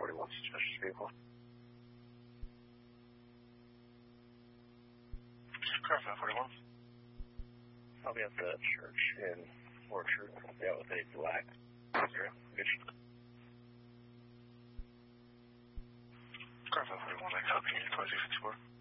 41 suspicious vehicle. Car 541. I'll be at the church in Orchard. I'll be out with a black 0. Good. Car 541, I copy. 2664.